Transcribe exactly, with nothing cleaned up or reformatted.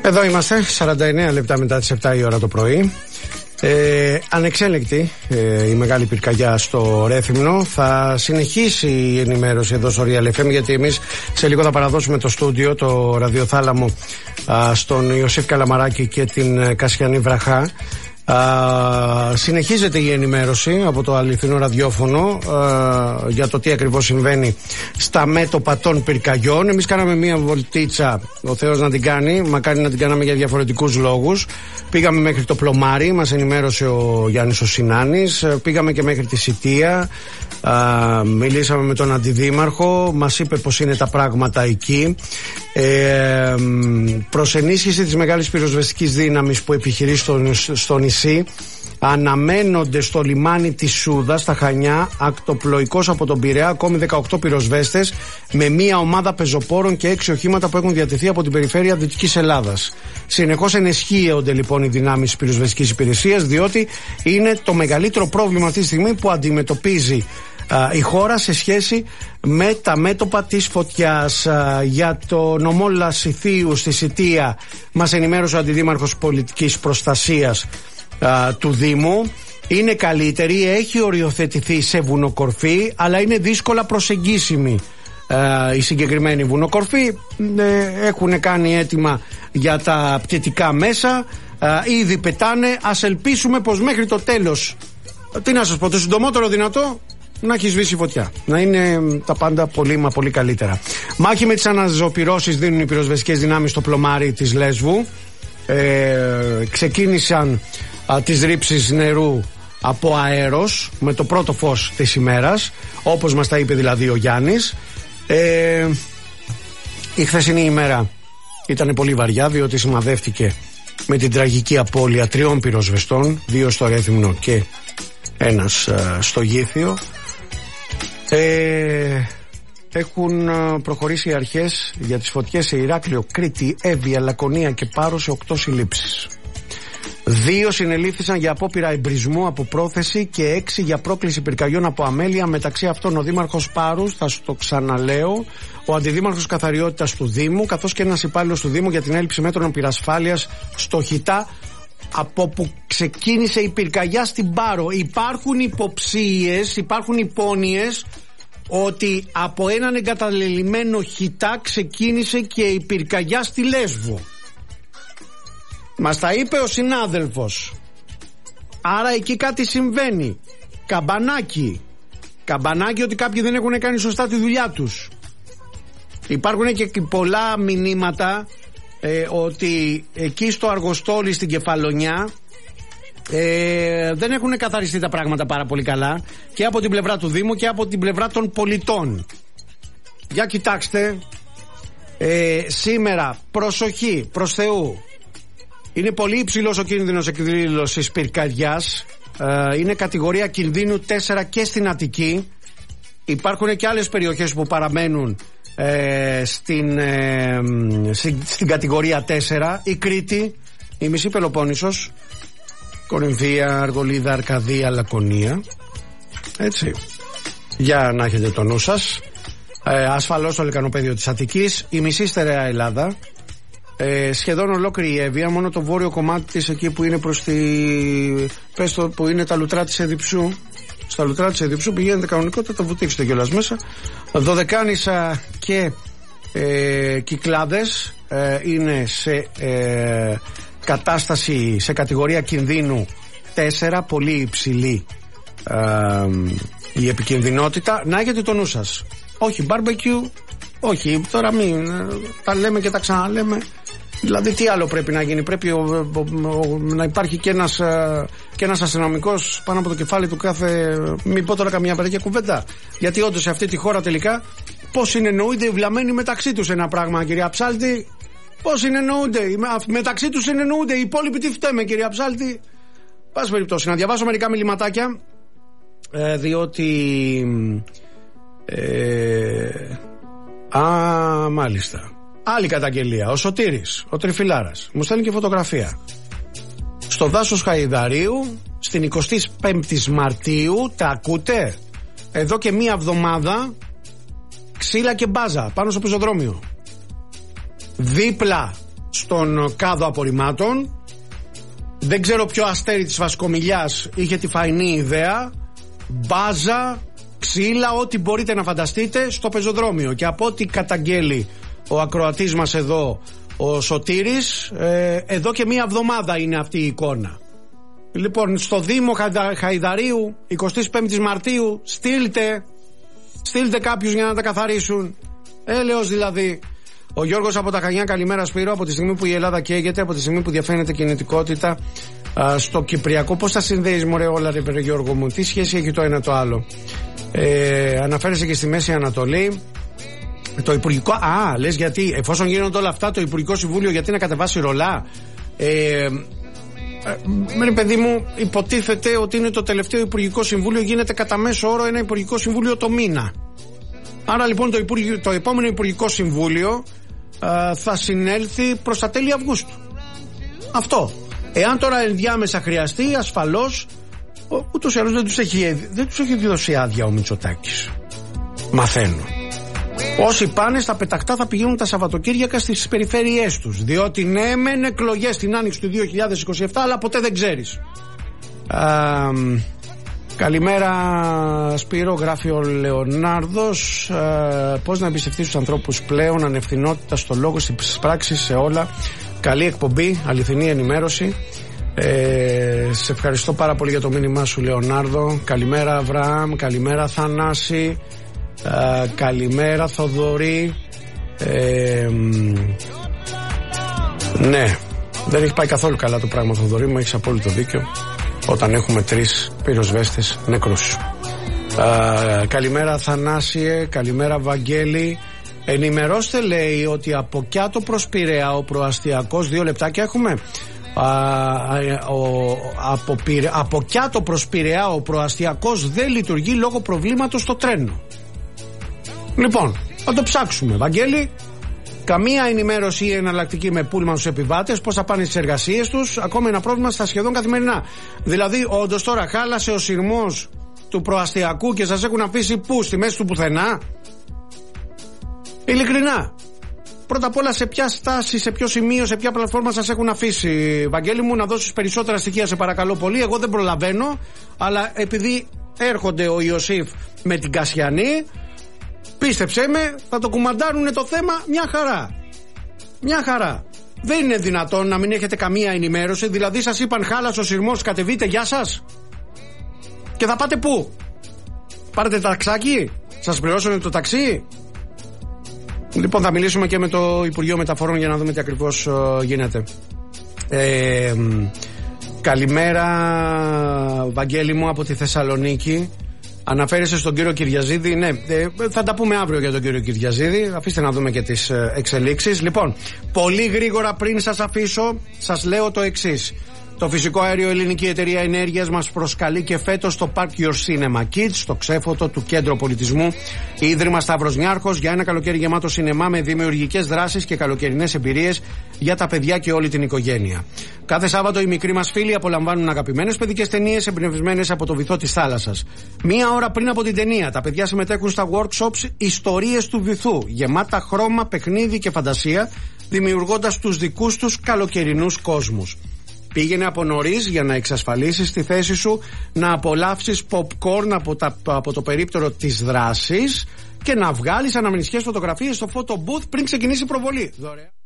Εδώ είμαστε, σαράντα εννέα λεπτά μετά τις επτά η ώρα το πρωί. Ε, ανεξέλεκτη ε, η μεγάλη πυρκαγιά στο Ρέθυμνο. Θα συνεχίσει η ενημέρωση εδώ στο Real εφ εμ, γιατί εμείς σε λίγο θα παραδώσουμε το στούντιο, το ραδιοθάλαμο α, στον Ιωσήφ Καλαμαράκη και την Κασιανή Βραχά. Uh, συνεχίζεται η ενημέρωση από το αληθινό ραδιόφωνο uh, για το τι ακριβώς συμβαίνει στα μέτωπα των πυρκαγιών. Εμείς κάναμε μία βολτίτσα, ο Θεός να την κάνει, μακάρι να την κάναμε για διαφορετικούς λόγους. Πήγαμε μέχρι το Πλωμάρι, μας ενημέρωσε ο Γιάννης ο Συνάνης. Πήγαμε και μέχρι τη Σιτία, uh, μιλήσαμε με τον Αντιδήμαρχο, μας είπε πως είναι τα πράγματα εκεί. Ε, προς ενίσχυση της μεγάλης πυροσβεστικής δύναμης που επιχειρεί στο, στο νησί, αναμένονται στο λιμάνι της Σούδας, στα Χανιά, ακτοπλοϊκώς από τον Πειραιά, ακόμη δεκαοκτώ πυροσβέστες με μία ομάδα πεζοπόρων και έξι οχήματα που έχουν διατεθεί από την περιφέρεια Δυτικής Ελλάδας. Συνεχώς ενισχύονται λοιπόν οι δυνάμεις της πυροσβεστικής υπηρεσίας, διότι είναι το μεγαλύτερο πρόβλημα αυτή τη στιγμή που αντιμετωπίζει η χώρα σε σχέση με τα μέτωπα της φωτιάς. Για το νομό Λασιθίου στη Σιτία μας ενημέρωσε ο Αντιδήμαρχος Πολιτικής Προστασίας α, του Δήμου. Είναι καλύτερη, έχει οριοθετηθεί σε βουνοκορφή, αλλά είναι δύσκολα προσεγγίσιμη α, η συγκεκριμένη βουνοκορφή. ε, Έχουν κάνει έτοιμα για τα πτυτικά μέσα, α, ήδη πετάνε. Ας ελπίσουμε πως μέχρι το τέλος, τι να σας πω, το συντομότερο δυνατό να έχει σβήσει φωτιά. Να είναι τα πάντα πολύ μα πολύ καλύτερα. Μάχη με τις αναζωπυρώσεις δίνουν οι πυροσβεστικές δυνάμεις στο Πλωμάρι της Λέσβου. Ε, ξεκίνησαν α, τις ρήψεις νερού από αέρος με το πρώτο φως της ημέρας, όπως μας τα είπε δηλαδή ο Γιάννης. Ε, η χθεσινή ημέρα ήταν πολύ βαριά, διότι σημαδεύτηκε με την τραγική απώλεια τριών πυροσβεστών, δύο στο Ρέθυμνο και ένας α, στο Γήθιο. Ε, έχουν προχωρήσει οι αρχές για τις φωτιές σε Ηράκλειο, Κρήτη, Εύβοια, Λακωνία και Πάρο σε οκτώ συλλήψεις. Δύο συνελήφθησαν για απόπειρα εμπρισμού από πρόθεση και έξι για πρόκληση πυρκαγιών από αμέλεια, μεταξύ αυτών ο Δήμαρχος Πάρου, θα στο ξαναλέω, ο Αντιδήμαρχος Καθαριότητας του Δήμου, καθώς και ένας υπάλληλος του Δήμου για την έλλειψη μέτρων πυρασφάλειας στο Χιτά, από που ξεκίνησε η πυρκαγιά στην Πάρο. Υπάρχουν υποψίες, υπάρχουν υπόνοιες ότι από έναν εγκαταλελειμμένο Χιτά ξεκίνησε και η πυρκαγιά στη Λέσβο. Μας τα είπε ο συνάδελφος. Άρα εκεί κάτι συμβαίνει. Καμπανάκι. Καμπανάκι ότι κάποιοι δεν έχουν κάνει σωστά τη δουλειά τους. Υπάρχουν και πολλά μηνύματα Ε, ότι εκεί στο Αργοστόλι στην Κεφαλονιά ε, δεν έχουν καθαριστεί τα πράγματα πάρα πολύ καλά, και από την πλευρά του Δήμου και από την πλευρά των πολιτών. Για κοιτάξτε, ε, σήμερα προσοχή προς Θεού, είναι πολύ υψηλός ο κίνδυνος εκδήλωσης πυρκαγιάς. ε, είναι κατηγορία κινδύνου τέσσερα και στην Αττική. Υπάρχουν και άλλες περιοχές που παραμένουν Ε, στην, ε, στην, στην κατηγορία τέσσερα, η Κρήτη, η μισή Πελοπόννησος, Κορινθία, Αργολίδα, Αρκαδία, Λακωνία. Έτσι, για να έχετε το νου σας. ε, Ασφαλώς το λεκανοπέδιο της Αττικής, η μισή στερεά Ελλάδα, ε, σχεδόν ολόκληρη η Εύβοια, μόνο το βόρειο κομμάτι της εκεί που είναι προς τη, πες το, που είναι τα λουτρά της Εδιψού. Στα λουτρά της Εδιψού πηγαίνετε κανονικότητα, το βουτήξετε κιόλας μέσα. Δωδεκάνησα και ε, Κυκλάδες ε, είναι σε ε, κατάσταση, σε κατηγορία κινδύνου τέσσερα, πολύ υψηλή ε, η επικινδυνότητα. Να έχετε το νου σας. Όχι barbecue, όχι, τώρα μην τα λέμε και τα ξαναλέμε. Δηλαδή τι άλλο πρέπει να γίνει? Πρέπει ο, ο, ο, να υπάρχει και ένας, και ένας αστυνομικός πάνω από το κεφάλι του κάθε... Μην πω τώρα καμιά παιδική κουβέντα. Γιατί όντως σε αυτή τη χώρα τελικά πώς συνεννοούνται οι βλαμμένοι μεταξύ τους, ένα πράγμα, κυρία Ψάλτη. Πώς συνεννοούνται μεταξύ τους, συνεννοούνται οι υπόλοιποι. Τι φταίμε, κυρία Ψάλτη? Πάση περιπτώσει, να διαβάσω μερικά μιληματάκια, ε, διότι ε, α, μάλιστα. Άλλη καταγγελία. Ο Σωτήρης, ο Τριφυλάρας, μου στέλνει και φωτογραφία. Στο δάσος Χαϊδαρίου, στην εικοστή πέμπτη Μαρτίου, τα ακούτε? Εδώ και μία εβδομάδα, ξύλα και μπάζα πάνω στο πεζοδρόμιο. Δίπλα στον κάδο απορριμμάτων. Δεν ξέρω ποιο αστέρι της Βασκομιλιάς είχε τη φαϊνή ιδέα. Μπάζα, ξύλα, ό,τι μπορείτε να φανταστείτε στο πεζοδρόμιο. Και από ό,τι καταγγέλει ο ακροατής μας εδώ, ο Σωτήρης, ε, εδώ και μία εβδομάδα είναι αυτή η εικόνα. Λοιπόν, στο Δήμο Χαϊδαρίου, εικοστή πέμπτη Μαρτίου, στείλτε, στείλτε κάποιους για να τα καθαρίσουν. Έλεος δηλαδή. Ο Γιώργος από τα Χανιά, καλημέρα Σπύρο. Από τη στιγμή που η Ελλάδα καίγεται, από τη στιγμή που διαφαίνεται κινητικότητα α, στο Κυπριακό, πώς θα συνδέεις μωρέ όλα ρε Γιώργο μου, τι σχέση έχει το ένα το άλλο? Ε, αναφέρεσαι και στη Μέση Ανατολή. Το Υπουργικό, α, λες γιατί, εφόσον γίνονται όλα αυτά, το Υπουργικό Συμβούλιο γιατί να κατεβάσει ρολά? Ε, με παιδί μου, υποτίθεται ότι είναι το τελευταίο Υπουργικό Συμβούλιο, γίνεται κατά μέσο όρο ένα Υπουργικό Συμβούλιο το μήνα. Άρα λοιπόν το, Υπουργικό, το επόμενο Υπουργικό Συμβούλιο α, θα συνέλθει προς τα τέλη Αυγούστου. Αυτό. Εάν τώρα ενδιάμεσα χρειαστεί, ασφαλώς, ούτως ή άλλως δεν τους έχει, δεν τους έχει δώσει άδεια ο Μητσοτάκης. Μαθαίνω. Όσοι πάνε στα πεταχτά θα πηγαίνουν τα Σαββατοκύριακα στις περιφέρειές τους. Διότι ναι, μεν εκλογές την άνοιξη του δύο χιλιάδες είκοσι επτά, αλλά ποτέ δεν ξέρεις. Α, καλημέρα Σπύρο, γράφει ο Λεωνάρδος. Α, πώς να εμπιστευτείς τους ανθρώπους πλέον, ανευθυνότητα στο λόγο, στις πράξεις, σε όλα. Καλή εκπομπή, αληθινή ενημέρωση. Ε, σε ευχαριστώ πάρα πολύ για το μήνυμά σου Λεωνάρδο. Καλημέρα Αβραάμ, καλημέρα Θανάση. Uh, καλημέρα Θοδωρή. ε, Ναι, δεν έχει πάει καθόλου καλά το πράγμα Θοδωρή μου, έχεις απόλυτο δίκιο. Όταν έχουμε τρεις πυροσβέστες νεκρούς. uh, Καλημέρα Θανάσιε, καλημέρα Βαγγέλη. Ενημερώστε λέει ότι από Κιάτο προς Πειραιά ο προαστιακός, δύο λεπτάκια έχουμε. Uh, ο, από, από Κιάτο προς Πειραιά ο προαστιακός δεν λειτουργεί λόγω προβλήματος στο τρένο. Λοιπόν, θα το ψάξουμε. Βαγγέλη, καμία ενημέρωση ή εναλλακτική με πούλμαν στους επιβάτες, πώς θα πάνε στις εργασίες τους, ακόμα ένα πρόβλημα στα σχεδόν καθημερινά. Δηλαδή, όντως τώρα χάλασε ο σειρμός του προαστιακού και σας έχουν αφήσει πού, στη μέση του πουθενά? Ειλικρινά. Πρώτα απ' όλα, σε ποια στάση, σε ποιο σημείο, σε ποια πλατφόρμα σας έχουν αφήσει, Βαγγέλη μου, να δώσεις περισσότερα στοιχεία, σε παρακαλώ πολύ. Εγώ δεν προλαβαίνω, αλλά επειδή έρχονται ο Ιωσήφ με την Κασιανή, πίστεψέ με, θα το κουμαντάρουνε το θέμα μια χαρά. Μια χαρά. Δεν είναι δυνατόν να μην έχετε καμία ενημέρωση. Δηλαδή σας είπαν χάλασε ο σειρμός, κατεβείτε, γεια σας. Και θα πάτε πού? Πάρετε ταξάκι? Σας πληρώσουν το ταξί? Λοιπόν, θα μιλήσουμε και με το Υπουργείο Μεταφορών για να δούμε τι ακριβώς uh, γίνεται. ε, Καλημέρα Βαγγέλη μου από τη Θεσσαλονίκη. Αναφέρεσαι στον κύριο Κυριαζίδη. Ναι, ε, θα τα πούμε αύριο για τον κύριο Κυριαζίδη. Αφήστε να δούμε και τις ε, εξελίξεις. Λοιπόν, πολύ γρήγορα πριν σας αφήσω, σας λέω το εξής. Το φυσικό αέριο Ελληνική Εταιρεία Ενέργειας μας προσκαλεί και φέτος στο Park Your Cinema Kids, στο ξέφωτο του Κέντρου Πολιτισμού Ίδρυμα Σταύρος Νιάρχος, για ένα καλοκαίρι γεμάτο σινεμά με δημιουργικές δράσεις και καλοκαιρινές εμπειρίες για τα παιδιά και όλη την οικογένεια. Κάθε Σάββατο οι μικροί μας φίλοι απολαμβάνουν αγαπημένες παιδικές ταινίες εμπνευσμένες από το βυθό της θάλασσας. Μία ώρα πριν από την ταινία, τα παιδιά συμμετέχουν στα workshops Ιστορίες του Βυθού, γεμάτα χρώμα, παιχνίδι και φαντασία, δημιουργώντας τους δικούς τους καλοκαιρινούς κόσμους. Πήγαινε από νωρίς για να εξασφαλίσεις τη θέση σου, να απολαύσεις popcorn από, τα, από το περίπτερο της δράσης και να βγάλεις αναμνηστικές φωτογραφίες στο photo booth πριν ξεκινήσει η προβολή. Δωρεά.